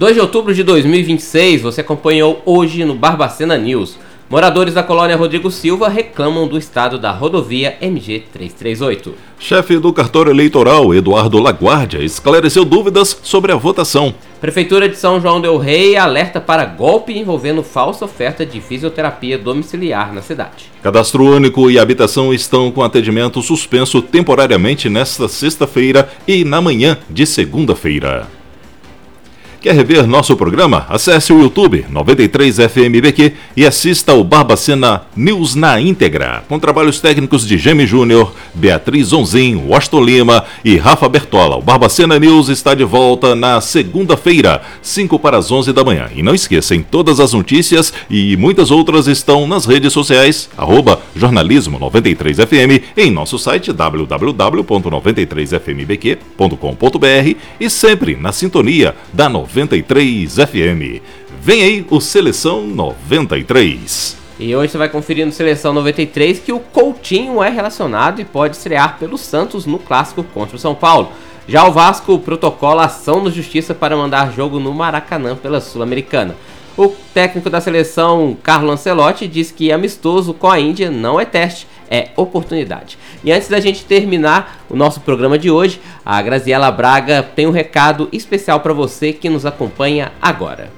2 de outubro de 2026, você acompanhou hoje no Barbacena News. Moradores da colônia Rodrigo Silva reclamam do estado da rodovia MG 338. Chefe do cartório eleitoral, Eduardo Laguardia, esclareceu dúvidas sobre a votação. Prefeitura de São João del Rei alerta para golpe envolvendo falsa oferta de fisioterapia domiciliar na cidade. Cadastro único e habitação estão com atendimento suspenso temporariamente nesta sexta-feira e na manhã de segunda-feira. Quer rever nosso programa? Acesse o YouTube 93FMBQ e assista ao Barbacena News na íntegra, com trabalhos técnicos de Gemi Júnior, Beatriz Onzin, Washington Lima e Rafa Bertola. O Barbacena News está de volta na segunda-feira, 5 para as 11 da manhã. E não esqueçam, todas as notícias e muitas outras estão nas redes sociais, @jornalismo93fm, em nosso site www.93fmbq.com.br e sempre na sintonia da 93 FM. Vem aí o Seleção 93. E hoje você vai conferir no Seleção 93 que o Coutinho é relacionado e pode estrear pelo Santos no clássico contra o São Paulo. Já o Vasco protocola ação na justiça para mandar jogo no Maracanã pela Sul-Americana. O técnico da seleção, Carlo Ancelotti, diz que amistoso com a Índia não é teste, é oportunidade. E antes da gente terminar o nosso programa de hoje, a Graziela Braga tem um recado especial para você que nos acompanha agora.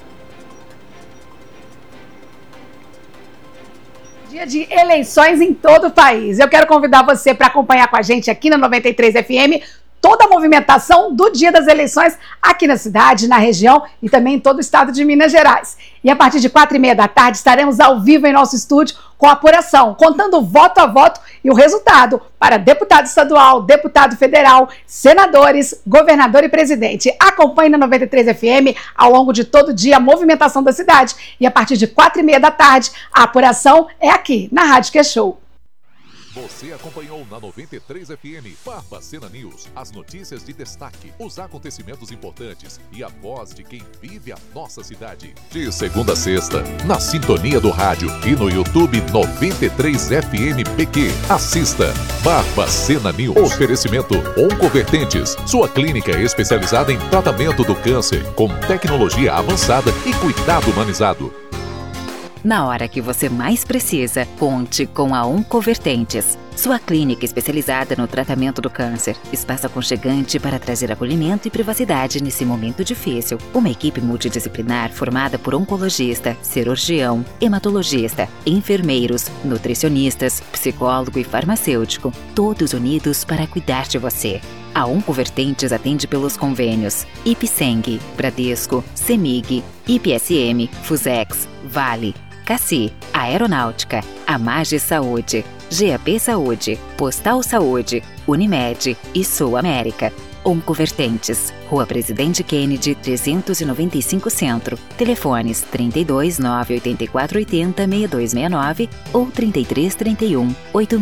Dia de eleições em todo o país. Eu quero convidar você para acompanhar com a gente aqui na 93 FM toda a movimentação do dia das eleições aqui na cidade, na região e também em todo o estado de Minas Gerais. E a partir de 4h30 da tarde estaremos ao vivo em nosso estúdio com a apuração, contando voto a voto e o resultado para deputado estadual, deputado federal, senadores, governador e presidente. Acompanhe na 93 FM ao longo de todo o dia a movimentação da cidade e a partir de 4h30 da tarde a apuração é aqui na Rádio Que-Show. Você acompanhou na 93 FM Barbacena News, as notícias de destaque, os acontecimentos importantes e a voz de quem vive a nossa cidade. De segunda a sexta, na sintonia do rádio e no YouTube 93 FM PQ. Assista Barbacena News. Oferecimento Oncovertentes, sua clínica especializada em tratamento do câncer, com tecnologia avançada e cuidado humanizado. Na hora que você mais precisa, conte com a Oncovertentes, sua clínica especializada no tratamento do câncer. Espaço aconchegante para trazer acolhimento e privacidade nesse momento difícil. Uma equipe multidisciplinar formada por oncologista, cirurgião, hematologista, enfermeiros, nutricionistas, psicólogo e farmacêutico, todos unidos para cuidar de você. A Oncovertentes atende pelos convênios Ipseng, Bradesco, Semig, IPSM, Fusex, Vale, Cassi, Aeronáutica, Amage Saúde, GAP Saúde, Postal Saúde, Unimed e Sul América. Oncovertentes, Rua Presidente Kennedy, 395 Centro. Telefones 32 984 80 6269 ou 33 31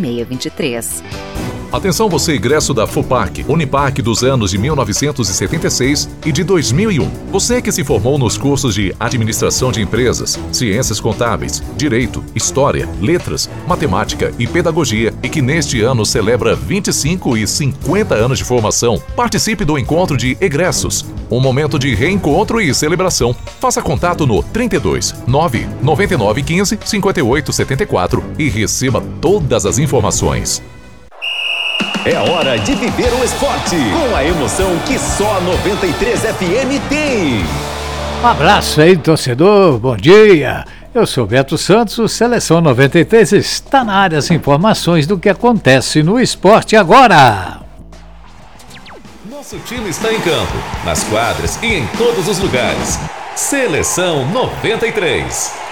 8623. Atenção você, ingresso da FUPAC, Unipac dos anos de 1976 e de 2001. Você que se formou nos cursos de Administração de Empresas, Ciências Contábeis, Direito, História, Letras, Matemática e Pedagogia e que neste ano celebra 25 e 50 anos de formação, participe do encontro de egressos. Um momento de reencontro e celebração. Faça contato no 32 999 15 58 74 e receba todas as informações. É hora de viver o esporte com a emoção que só a 93 FM tem. Um abraço aí, torcedor. Bom dia. Eu sou Beto Santos, o Seleção 93 está na área. As informações do que acontece no esporte agora. Nosso time está em campo, nas quadras e em todos os lugares. Seleção 93.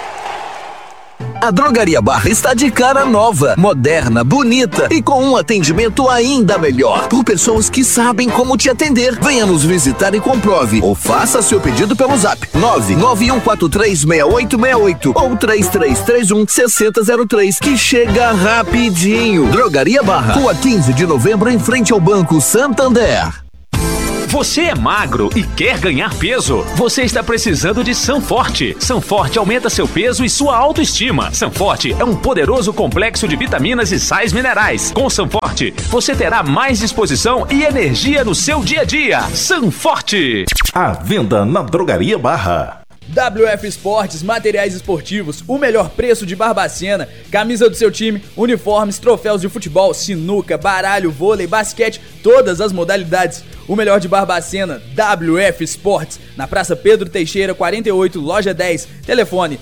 A Drogaria Barra está de cara nova, moderna, bonita e com um atendimento ainda melhor. Por pessoas que sabem como te atender. Venha nos visitar e comprove. Ou faça seu pedido pelo zap 991436868 ou 3331-6003 que chega rapidinho. Drogaria Barra, Rua 15 de Novembro, em frente ao Banco Santander. Você é magro e quer ganhar peso? Você está precisando de Sanforte. Sanforte aumenta seu peso e sua autoestima. Sanforte é um poderoso complexo de vitaminas e sais minerais. Com Sanforte, você terá mais disposição e energia no seu dia a dia. Sanforte. À venda na Drogaria Barra. WF Esportes, materiais esportivos, o melhor preço de Barbacena, camisa do seu time, uniformes, troféus de futebol, sinuca, baralho, vôlei, basquete, todas as modalidades. O melhor de Barbacena, WF Esportes, na Praça Pedro Teixeira, 48, loja 10, telefone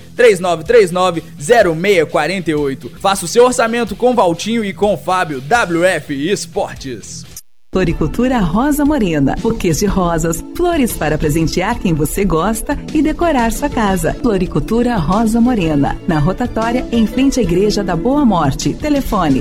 3939-0648. Faça o seu orçamento com Valtinho e com Fábio, WF Esportes. Floricultura Rosa Morena, buquês de rosas, flores para presentear quem você gosta e decorar sua casa. Floricultura Rosa Morena, na rotatória em frente à Igreja da Boa Morte. Telefone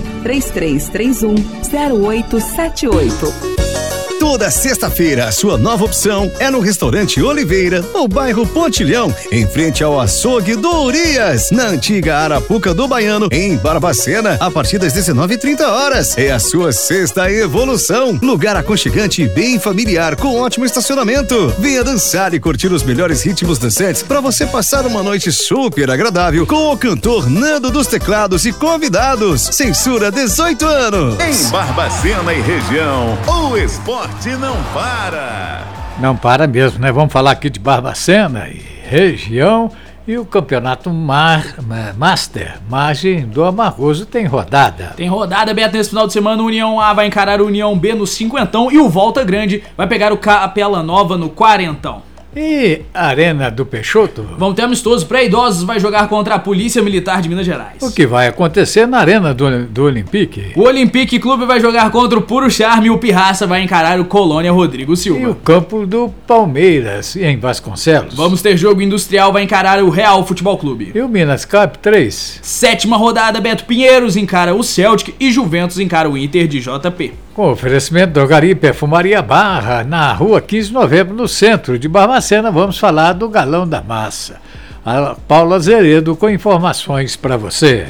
3331-0878. Toda sexta-feira, a sua nova opção é no Restaurante Oliveira, no bairro Pontilhão, em frente ao açougue do Urias, na antiga Arapuca do Baiano, em Barbacena, a partir das 19h30. É a sua sexta evolução. Lugar aconchegante e bem familiar, com ótimo estacionamento. Venha dançar e curtir os melhores ritmos dançantes para você passar uma noite super agradável com o cantor Nando dos Teclados e convidados. Censura 18 anos. Em Barbacena e região, o esporte não para. Não para mesmo, né? Vamos falar aqui de Barbacena e região. E o campeonato Master, Margem do Amargoso, tem rodada. Tem rodada, Beto, nesse final de semana. O União A vai encarar o União B no cinquentão e o Volta Grande vai pegar o Capela Nova no quarentão. E Arena do Peixoto? Vamos ter amistoso pré-idosos, vai jogar contra a Polícia Militar de Minas Gerais. O que vai acontecer na Arena do Olympique? O Olympique Clube vai jogar contra o Puro Charme e o Pirraça vai encarar o Colônia Rodrigo Silva. E o campo do Palmeiras, em Vasconcelos? Vamos ter jogo industrial, vai encarar o Real Futebol Clube. E o Minas Cup 3? Sétima rodada, Beto, Pinheiros encara o Celtic e Juventus encara o Inter de JP. Com oferecimento Drogaria e Perfumaria Barra, na rua 15 de novembro, no centro de Barbacena, vamos falar do Galão da Massa. A Paula Zeredo com informações para você.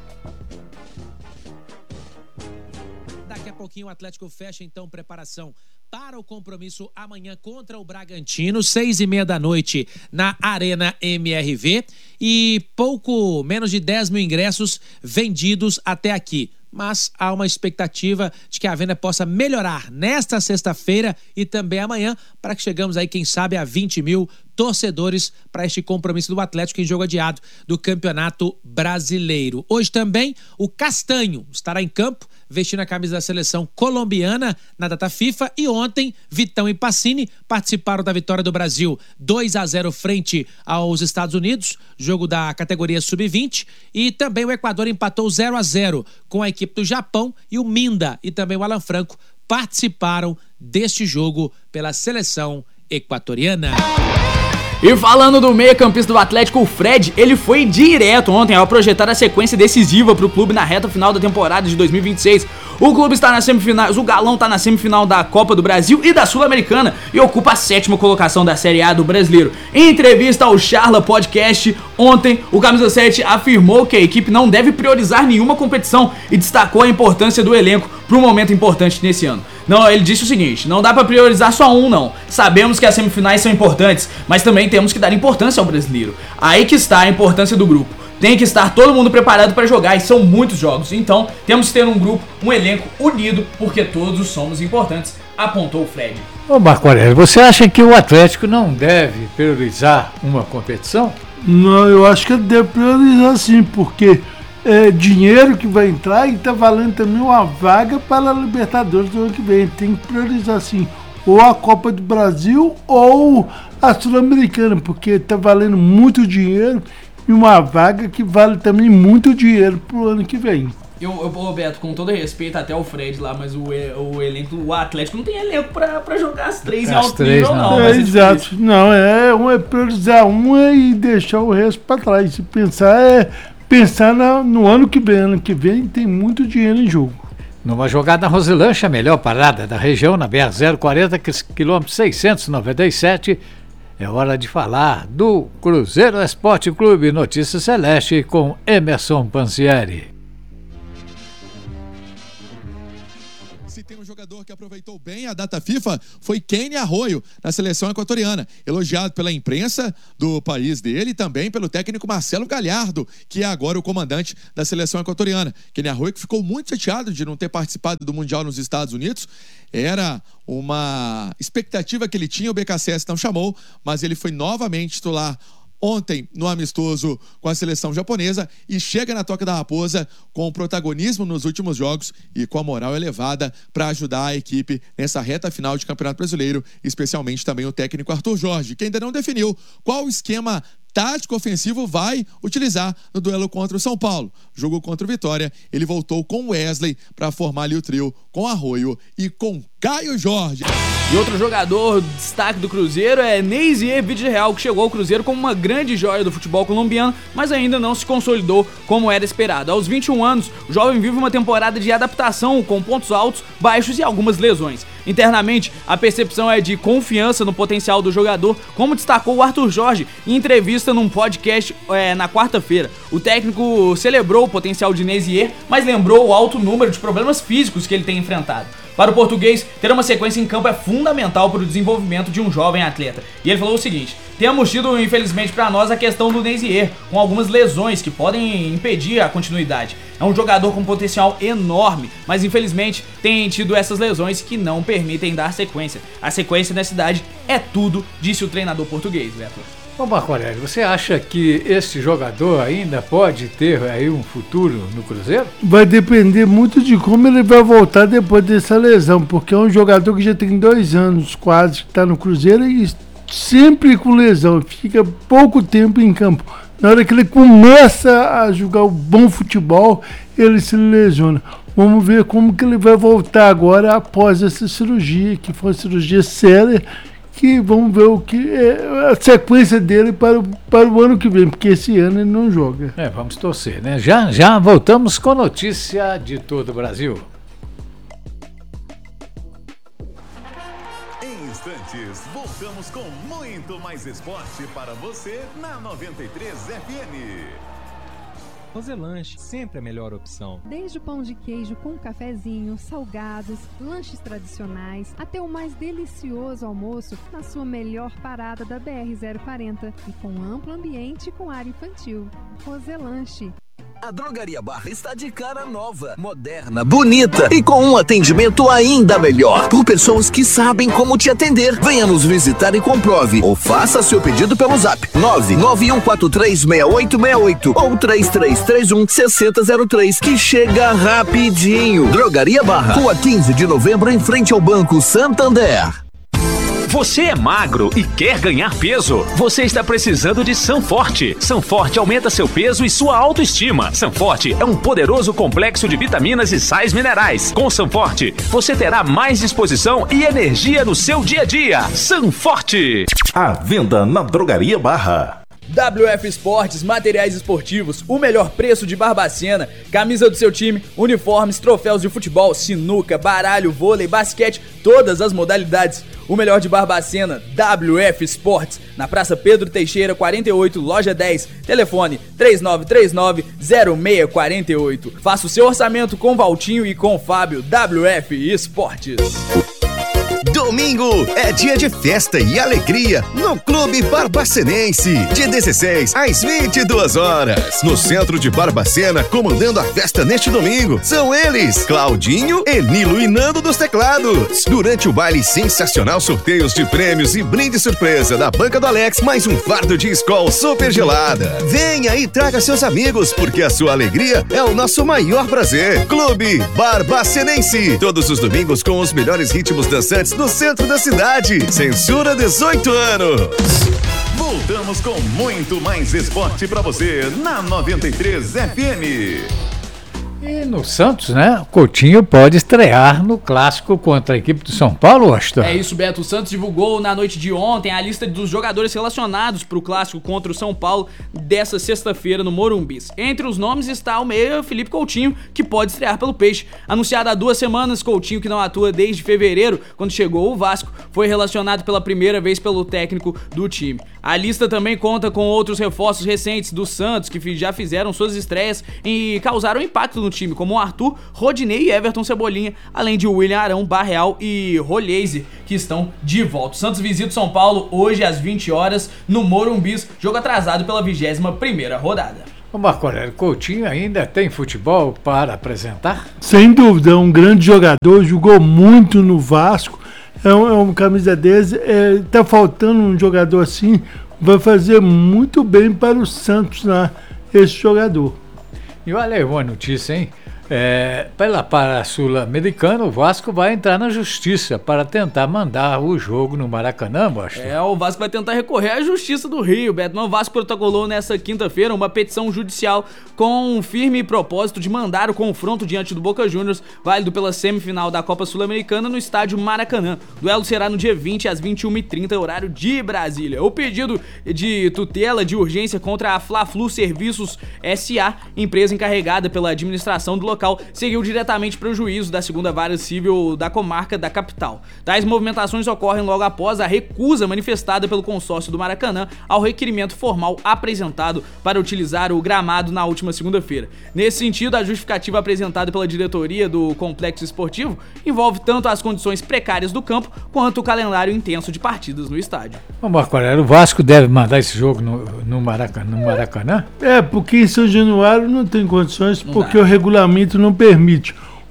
Daqui a pouquinho o Atlético fecha então preparação para o compromisso amanhã contra o Bragantino, 6h30 da noite na Arena MRV, e pouco menos de 10 mil ingressos vendidos até aqui. Mas há uma expectativa de que a venda possa melhorar nesta sexta-feira e também amanhã, para que chegamos aí, quem sabe, a 20 mil torcedores para este compromisso do Atlético em jogo adiado do Campeonato Brasileiro. Hoje também o Castanho estará em campo, vestindo a camisa da seleção colombiana na data FIFA, e ontem Vitão e Pacini participaram da vitória do Brasil 2-0 frente aos Estados Unidos, jogo da categoria Sub-20, e também o Equador empatou 0-0 com a equipe do Japão, e o Minda e também o Alan Franco participaram deste jogo pela seleção equatoriana. E falando do meio-campista do Atlético, o Fred, ele foi direto ontem ao projetar a sequência decisiva para o clube na reta final da temporada de 2026. O clube está na semifinal, o Galão está na semifinal da Copa do Brasil e da Sul-Americana e ocupa a 7ª colocação da Série A do Brasileiro. Em entrevista ao Charla Podcast, ontem, o Camisa 7 afirmou que a equipe não deve priorizar nenhuma competição e destacou a importância do elenco para um momento importante nesse ano. Não, ele disse o seguinte: não dá pra priorizar só um, não. Sabemos que as semifinais são importantes, mas também temos que dar importância ao brasileiro. Aí que está a importância do grupo. Tem que estar todo mundo preparado para jogar, e são muitos jogos. Então, temos que ter um grupo, um elenco unido, porque todos somos importantes, apontou o Fred. Ô Marco Aurélio, você acha que o Atlético não deve priorizar uma competição? Não, eu acho que ele deve priorizar sim, porque é dinheiro que vai entrar e está valendo também uma vaga para a Libertadores do ano que vem. Tem que priorizar sim, ou a Copa do Brasil ou a Sul-Americana, porque está valendo muito dinheiro e uma vaga que vale também muito dinheiro para o ano que vem. Beto, com todo respeito até o Fred lá, mas o elenco, o Atlético não tem elenco pra jogar as três em alto nível, não. É, exato. Não, é priorizar uma e deixar o resto para trás. Se pensar no ano que vem. Ano que vem tem muito dinheiro em jogo. Numa jogada Rosilândia, a melhor parada da região, na BR-040, quilômetro 697, é hora de falar do Cruzeiro Esporte Clube Notícia Celeste com Emerson Pansieri. tem um jogador que aproveitou bem a data FIFA, foi Kenny Arroyo, na seleção equatoriana. Elogiado pela imprensa do país dele e também pelo técnico Marcelo Galhardo, que é agora o comandante da seleção equatoriana. Kenny Arroyo, que ficou muito chateado de não ter participado do Mundial nos Estados Unidos. Era uma expectativa que ele tinha, o BKSS não chamou, mas ele foi novamente titular ontem no amistoso com a seleção japonesa e chega na Toca da Raposa com protagonismo nos últimos jogos e com a moral elevada para ajudar a equipe nessa reta final de Campeonato Brasileiro, especialmente também o técnico Arthur Jorge, que ainda não definiu qual esquema tático ofensivo vai utilizar no duelo contra o São Paulo. Jogo contra o Vitória, ele voltou com Wesley para formar ali o trio com Arroyo e com Caio Jorge. E outro jogador destaque do Cruzeiro é Neisier Villarreal, que chegou ao Cruzeiro como uma grande joia do futebol colombiano, mas ainda não se consolidou como era esperado. Aos 21 anos, o jovem vive uma temporada de adaptação com pontos altos, baixos e algumas lesões. Internamente, a percepção é de confiança no potencial do jogador, como destacou o Arthur Jorge em entrevista num podcast na quarta-feira. O técnico celebrou o potencial de Neisier, mas lembrou o alto número de problemas físicos que ele tem enfrentado. Para o português, ter uma sequência em campo é fundamental para o desenvolvimento de um jovem atleta. E ele falou o seguinte: temos tido, infelizmente para nós, a questão do Neisier, com algumas lesões que podem impedir a continuidade. É um jogador com potencial enorme, mas infelizmente tem tido essas lesões que não permitem dar sequência. A sequência na cidade é tudo, disse o treinador português, Beto. Ô Marco Aurélio, você acha que esse jogador ainda pode ter aí um futuro no Cruzeiro? Vai depender muito de como ele vai voltar depois dessa lesão, porque é um jogador que já tem 2 anos quase que está no Cruzeiro e sempre com lesão, fica pouco tempo em campo. Na hora que ele começa a jogar o bom futebol, ele se lesiona. Vamos ver como que ele vai voltar agora após essa cirurgia, que foi uma cirurgia séria, que vamos ver o que é a sequência dele para o ano que vem, porque esse ano ele não joga. Vamos torcer, né? Já voltamos com notícia de todo o Brasil. Em instantes, voltamos com muito mais esporte para você na 93 FM. Roselanche, sempre a melhor opção. Desde o pão de queijo com cafezinho, salgados, lanches tradicionais, até o mais delicioso almoço na sua melhor parada da BR-040 e com amplo ambiente com área infantil. Roselanche. A Drogaria Barra está de cara nova, moderna, bonita e com um atendimento ainda melhor. Por pessoas que sabem como te atender. Venha nos visitar e comprove. Ou faça seu pedido pelo zap 991436868 ou 3331-6003, que chega rapidinho. Drogaria Barra, Rua 15 de Novembro, em frente ao Banco Santander. Você é magro e quer ganhar peso? Você está precisando de Sanforte. Sanforte aumenta seu peso e sua autoestima. Sanforte é um poderoso complexo de vitaminas e sais minerais. Com Sanforte, você terá mais disposição e energia no seu dia a dia. Sanforte. À venda na Drogaria Barra. WF Esportes, materiais esportivos, o melhor preço de Barbacena, camisa do seu time, uniformes, troféus de futebol, sinuca, baralho, vôlei, basquete, todas as modalidades. O melhor de Barbacena, WF Esportes, na Praça Pedro Teixeira, 48, loja 10, telefone 3939-0648. Faça o seu orçamento com Valtinho e com Fábio. WF Esportes. Domingo é dia de festa e alegria no Clube Barbacenense. De 16 às 22 horas. No centro de Barbacena, comandando a festa neste domingo, são eles, Claudinho, Enilo e Nando dos teclados. Durante o baile sensacional, sorteios de prêmios e brinde surpresa da Banca do Alex, mais um fardo de Skol super gelada. Venha e traga seus amigos, porque a sua alegria é o nosso maior prazer. Clube Barbacenense. Todos os domingos com os melhores ritmos dançantes no centro da cidade. Censura 18 anos. Voltamos com muito mais esporte pra você na 93 FM. E no Santos, né? O Coutinho pode estrear no clássico contra a equipe do São Paulo, Astor. É isso, Beto. O Santos divulgou na noite de ontem a lista dos jogadores relacionados para o clássico contra o São Paulo dessa sexta-feira no Morumbi. Entre os nomes está o meia Felipe Coutinho, que pode estrear pelo Peixe. Anunciado há 2 semanas, Coutinho, que não atua desde fevereiro, quando chegou o Vasco, foi relacionado pela primeira vez pelo técnico do time. A lista também conta com outros reforços recentes do Santos, que já fizeram suas estreias e causaram impacto no time, como o Arthur, Rodinei e Everton Cebolinha, além de William Arão, Barreal e Rolheiser, que estão de volta. O Santos visita o São Paulo hoje às 20 horas no Morumbis, jogo atrasado pela 21ª rodada. O Marco Aurélio Coutinho ainda tem futebol para apresentar? Sem dúvida, é um grande jogador, jogou muito no Vasco, é um camisa 10, tá faltando um jogador assim, vai fazer muito bem para o Santos lá, esse jogador. E olha aí uma notícia, hein? Para a Sul-Americana, o Vasco vai entrar na justiça para tentar mandar o jogo no Maracanã, Boston. O Vasco vai tentar recorrer à Justiça do Rio, Beto. O Vasco protocolou nessa quinta-feira uma petição judicial com um firme propósito de mandar o confronto diante do Boca Juniors, válido pela semifinal da Copa Sul-Americana no estádio Maracanã. O duelo será no dia 20 às 21h30, horário de Brasília. O pedido de tutela de urgência contra a Fla-Flu Serviços S.A., empresa encarregada pela administração do local, seguiu diretamente para o juízo da segunda vara civil da comarca da capital. Tais movimentações ocorrem logo após a recusa manifestada pelo consórcio do Maracanã ao requerimento formal apresentado para utilizar o gramado na última segunda-feira. Nesse sentido, a justificativa apresentada pela diretoria do complexo esportivo envolve tanto as condições precárias do campo quanto o calendário intenso de partidas no estádio. Ô Marco Aurélio, o Vasco deve mandar esse jogo no Maracanã? Porque em São Januário não tem condições, porque o regulamento não permite.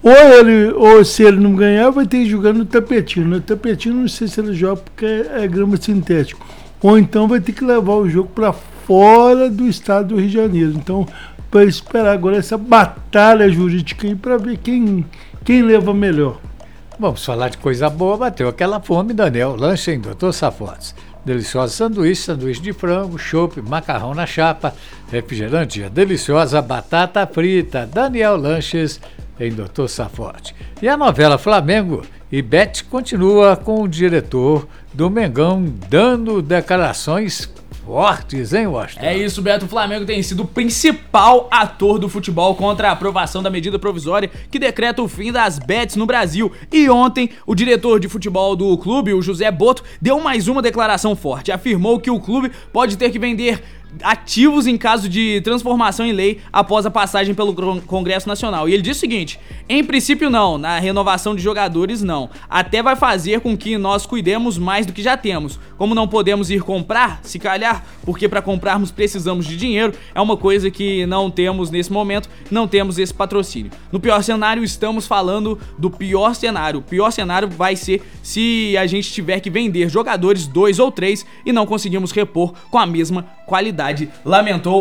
Ou se ele não ganhar, vai ter que jogar no Tapetinho. No Tapetinho não sei se ele joga porque é grama sintética. Ou então vai ter que levar o jogo para fora do estado do Rio de Janeiro. Então vai esperar agora essa batalha jurídica aí para ver quem leva melhor. Vamos falar de coisa boa. Bateu aquela fome, Daniel Lanche, hein, Dr. Safotes. Deliciosa sanduíche de frango, chopp, macarrão na chapa, refrigerante, a deliciosa batata frita, Daniel Lanches em Dr. Safote. E a novela Flamengo e Bet continua com o diretor do Mengão dando declarações fortes, hein, Washington? É isso, Beto. O Flamengo tem sido o principal ator do futebol contra a aprovação da medida provisória que decreta o fim das bets no Brasil. E ontem, o diretor de futebol do clube, o José Boto, deu mais uma declaração forte. Afirmou que o clube pode ter que vender ativos em caso de transformação em lei após a passagem pelo Congresso Nacional. E ele disse o seguinte: em princípio não, na renovação de jogadores não, até vai fazer com que nós cuidemos mais do que já temos. Como não podemos ir comprar, se calhar, porque para comprarmos precisamos de dinheiro, é uma coisa que não temos nesse momento, não temos esse patrocínio. No pior cenário, estamos falando do pior cenário. O pior cenário vai ser se a gente tiver que vender jogadores 2 ou 3 e não conseguimos repor com a mesma qualidade, lamentou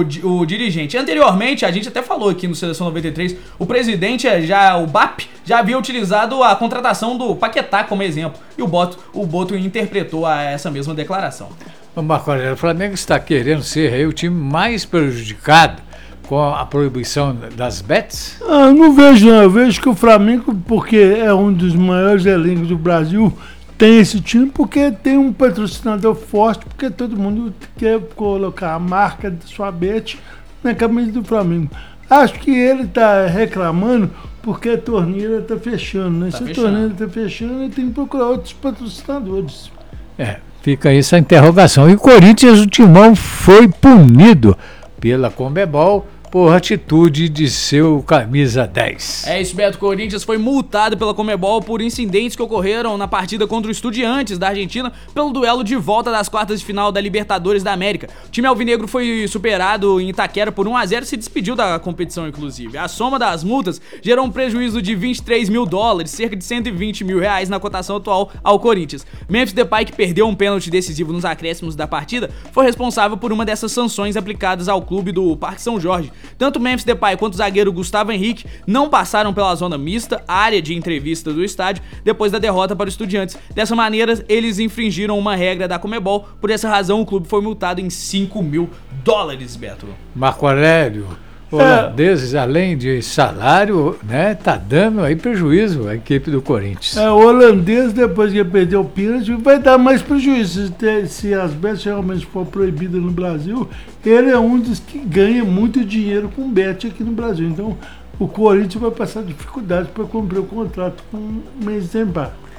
o dirigente. Anteriormente, a gente até falou aqui no Seleção 93, o presidente, o BAP, já havia utilizado a contratação do Paquetá como exemplo, e o Boto interpretou essa mesma declaração. O Marco Aurélio, o Flamengo está querendo ser aí o time mais prejudicado com a proibição das bets? Não vejo não, eu vejo que o Flamengo, porque é um dos maiores elencos do Brasil, tem esse time porque tem um patrocinador forte, porque todo mundo quer colocar a marca da sua bet na camisa do Flamengo. Acho que ele está reclamando porque a torneira está fechando, né? Se a torneira está fechando, ele tem que procurar outros patrocinadores. Fica aí essa interrogação. E o Corinthians, o Timão, foi punido pela Conmebol por atitude de seu camisa 10. É isso, Beto. Corinthians foi multado pela Conmebol por incidentes que ocorreram na partida contra o Estudiantes da Argentina pelo duelo de volta das quartas de final da Libertadores da América. O time alvinegro foi superado em Itaquera por 1-0 e se despediu da competição, inclusive. A soma das multas gerou um prejuízo de $23 mil, cerca de R$120 mil na cotação atual ao Corinthians. Memphis Depay, que perdeu um pênalti decisivo nos acréscimos da partida, foi responsável por uma dessas sanções aplicadas ao clube do Parque São Jorge. Tanto Memphis Depay quanto o zagueiro Gustavo Henrique não passaram pela zona mista, área de entrevista do estádio, depois da derrota para os Estudiantes. Dessa maneira, eles infringiram uma regra da Conmebol. Por essa razão, o clube foi multado em $5 mil, Beto. Marco Aurélio, holandeses, além de salário, né, tá dando aí prejuízo à equipe do Corinthians. O holandês, depois que perdeu o pênalti, vai dar mais prejuízo. Se as bets realmente for proibidas no Brasil, ele é um dos que ganha muito dinheiro com bet aqui no Brasil. Então, o Corinthians vai passar dificuldades para cumprir o contrato com o mês de embarque.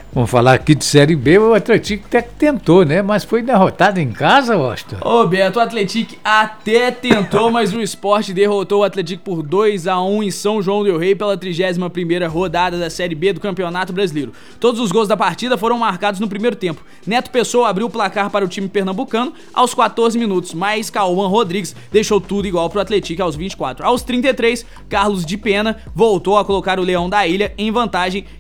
Vamos falar aqui de Série B, o Atlético até que tentou, né? Mas foi derrotado em casa, Washington. Ô Beto, o Atlético até tentou, mas o Sport derrotou o Atlético por 2-1 em São João del Rei pela 31ª rodada da Série B do Campeonato Brasileiro. Todos os gols da partida foram marcados no primeiro tempo. Neto Pessoa abriu o placar para o time pernambucano aos 14 minutos, mas Cauã Rodrigues deixou tudo igual para o Atlético aos 24. Aos 33, Carlos de Pena voltou a colocar o Leão da Ilha em vantagem